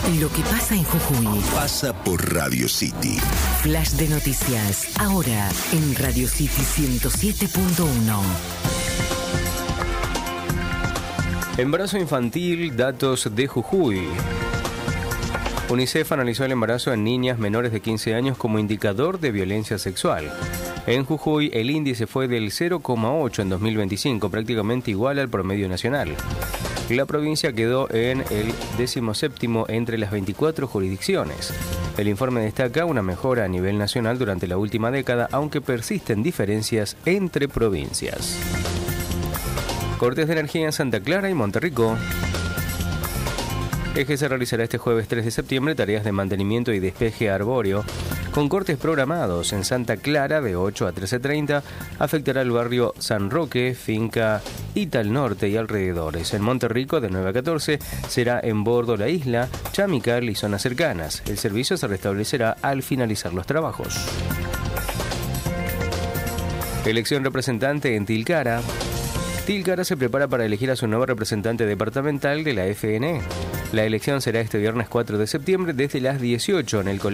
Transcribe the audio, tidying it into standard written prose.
Lo que pasa en Jujuy pasa por Radio City. Flash de noticias, ahora en Radio City 107.1. Embarazo infantil, datos de Jujuy. UNICEF analizó el embarazo en niñas menores de 15 años como indicador de violencia sexual. En Jujuy, el índice fue del 0,8 en 2025, prácticamente igual al promedio nacional. La provincia quedó en el 17º entre las 24 jurisdicciones. El informe destaca una mejora a nivel nacional durante la última década, aunque persisten diferencias entre provincias. Cortes de energía en Santa Clara y Monterrico. EGE realizará este jueves 3 de septiembre tareas de mantenimiento y despeje arbóreo con cortes programados en Santa Clara de 8 a 13:30. Afectará el barrio San Roque, Finca Ital Norte y alrededores. En Monterrico de 9 a 14 será en Bordo La Isla, Chamical y zonas cercanas. El servicio se restablecerá al finalizar los trabajos. Elección representante en Tilcara. Tilcara se prepara para elegir a su nuevo representante departamental de la FNE. La elección será este viernes 4 de septiembre desde las 18 en el colegio